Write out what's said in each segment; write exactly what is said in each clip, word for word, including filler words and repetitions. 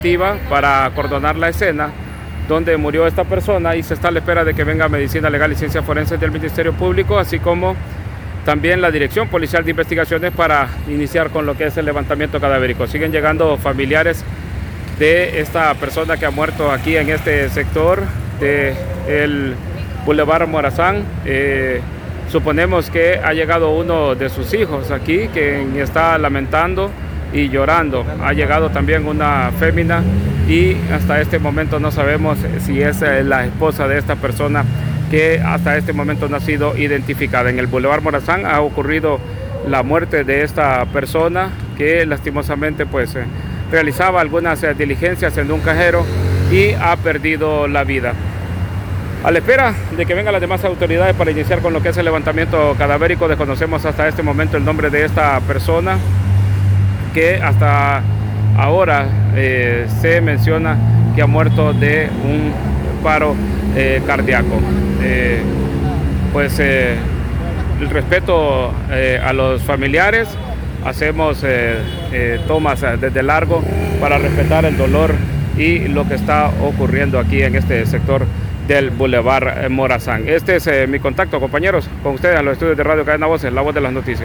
Para acordonar la escena donde murió esta persona y se está a la espera de que venga Medicina Legal y Ciencias Forenses del Ministerio Público, así como también la Dirección Policial de Investigaciones para iniciar con lo que es el levantamiento cadavérico. Siguen llegando familiares de esta persona que ha muerto aquí en este sector del Boulevard Morazán. Eh, suponemos que ha llegado uno de sus hijos aquí, quien está lamentando y llorando. Ha llegado también una fémina y hasta este momento no sabemos si es la esposa de esta persona, que hasta este momento no ha sido identificada. En el Boulevard Morazán ha ocurrido la muerte de esta persona que lastimosamente pues eh, realizaba algunas eh, diligencias en un cajero y ha perdido la vida. A la espera de que vengan las demás autoridades para iniciar con lo que es el levantamiento cadavérico, desconocemos hasta este momento el nombre de esta persona, que hasta ahora eh, se menciona que ha muerto de un paro eh, cardíaco. Eh, pues eh, el respeto eh, a los familiares, hacemos eh, eh, tomas desde largo para respetar el dolor y lo que está ocurriendo aquí en este sector del Boulevard Morazán. Este es eh, mi contacto, compañeros, con ustedes a los estudios de Radio Cadena Voces, la voz de las noticias.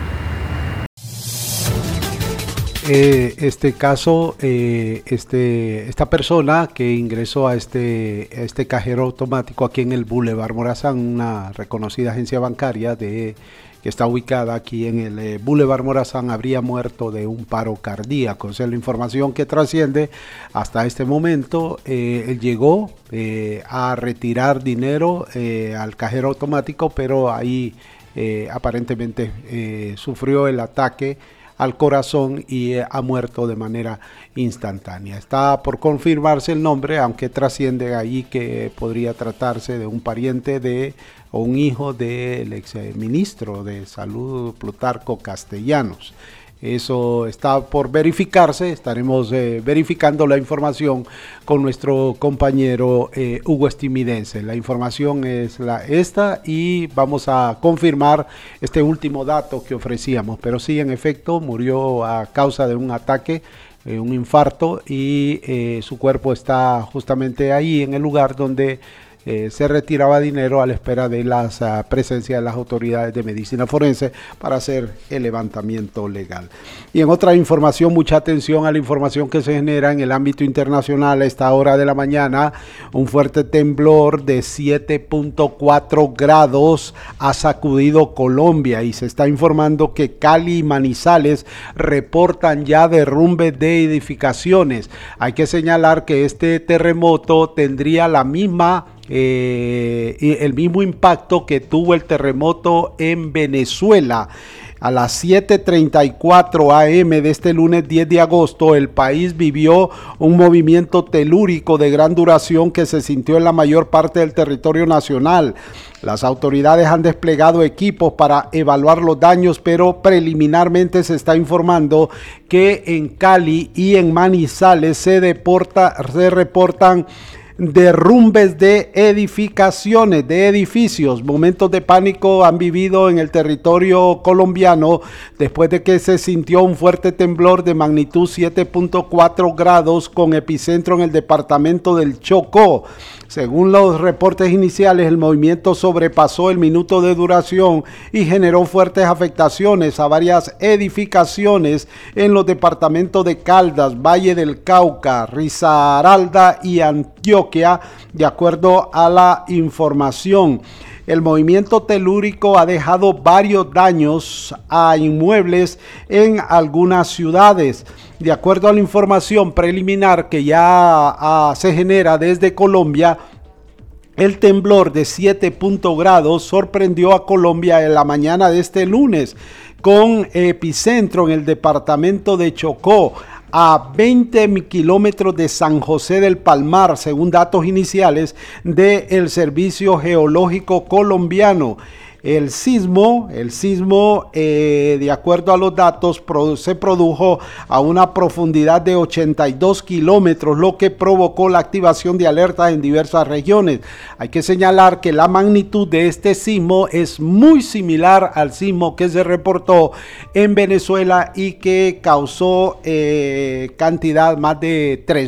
Eh, este caso, eh, este, esta persona que ingresó a este, a este cajero automático aquí en el Boulevard Morazán, una reconocida agencia bancaria de, que está ubicada aquí en el eh, Boulevard Morazán, habría muerto de un paro cardíaco. Esa es la información que trasciende hasta este momento. Eh, él llegó eh, a retirar dinero eh, al cajero automático, pero ahí eh, aparentemente eh, sufrió el ataque al corazón y eh, ha muerto de manera instantánea. Está por confirmarse el nombre, aunque trasciende ahí que podría tratarse de un pariente de o un hijo del ex ministro de Salud, Plutarco Castellanos. Eso está por verificarse. Estaremos eh, verificando la información con nuestro compañero eh, Hugo Estimidense. La información es la esta y vamos a confirmar este último dato que ofrecíamos. Pero sí, en efecto, murió a causa de un ataque, eh, un infarto, y eh, su cuerpo está justamente ahí en el lugar donde Eh, se retiraba dinero a la espera de la uh, presencia de las autoridades de medicina forense para hacer el levantamiento legal. Y en otra información, mucha atención a la información que se genera en el ámbito internacional. A esta hora de la mañana, un fuerte temblor de siete punto cuatro grados ha sacudido Colombia y se está informando que Cali y Manizales reportan ya derrumbes de edificaciones. Hay que señalar que este terremoto tendría la misma Eh, el mismo impacto que tuvo el terremoto en Venezuela. A las siete treinta y cuatro a eme de este lunes diez de agosto, el país vivió un movimiento telúrico de gran duración que se sintió en la mayor parte del territorio nacional. Las autoridades han desplegado equipos para evaluar los daños, pero preliminarmente se está informando que en Cali y en Manizales se, deporta, se reportan derrumbes de edificaciones, de edificios. Momentos de pánico han vivido en el territorio colombiano después de que se sintió un fuerte temblor de magnitud siete punto cuatro grados con epicentro en el departamento del Chocó. Según los reportes iniciales, el movimiento sobrepasó el minuto de duración y generó fuertes afectaciones a varias edificaciones en los departamentos de Caldas, Valle del Cauca, Risaralda y Antioquia, de acuerdo a la información. El movimiento telúrico ha dejado varios daños a inmuebles en algunas ciudades. De acuerdo a la información preliminar que ya uh, se genera desde Colombia, el temblor de siete grados sorprendió a Colombia en la mañana de este lunes, con epicentro en el departamento de Chocó, a veinte kilómetros de San José del Palmar, según datos iniciales del Servicio Geológico Colombiano. El sismo, el sismo eh, de acuerdo a los datos, produ- se produjo a una profundidad de ochenta y dos kilómetros, lo que provocó la activación de alertas en diversas regiones. Hay que señalar que la magnitud de este sismo es muy similar al sismo que se reportó en Venezuela y que causó eh, cantidad más de tres